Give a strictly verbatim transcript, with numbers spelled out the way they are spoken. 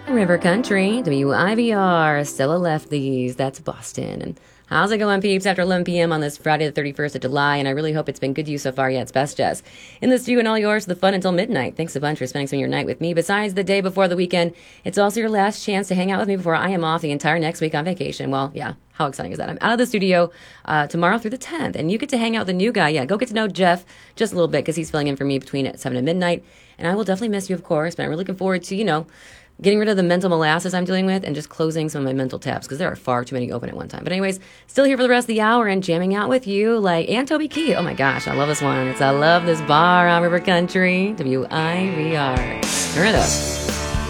River Country, W I V R, Stella Lefties, that's Boston. And how's it going, peeps, after eleven p.m. on this Friday the thirty-first of July? And I really hope it's been good to you so far. Yeah, it's best, Jess. In the studio and all yours, the fun until midnight. Thanks a bunch for spending some of your night with me. Besides the day before the weekend, it's also your last chance to hang out with me before I am off the entire next week on vacation. Well, yeah, how exciting is that? I'm out of the studio uh, tomorrow through the tenth, and you get to hang out with the new guy. Yeah, go get to know Jeff just a little bit because he's filling in for me between seven and midnight. And I will definitely miss you, of course, but I'm really looking forward to, you know, getting rid of the mental molasses I'm dealing with and just closing some of my mental tabs because there are far too many open at one time. But anyways, still here for the rest of the hour and jamming out with you like and Toby Keith. Oh my gosh, I love this one. It's I Love This Bar on River Country, W I V R. Turn it up.